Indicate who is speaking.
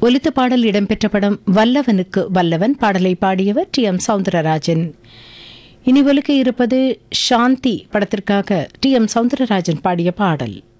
Speaker 1: ஒலித்த பாடல் இடம்பெற்ற படம் வல்லவனுக்கு வல்லவன். பாடலை பாடியவர் டி.எம். சௌந்தரராஜன். இனி ஒலிக்க இருப்பது சாந்தி படத்திற்காக டி.எம். சௌந்தரராஜன் பாடிய பாடல்.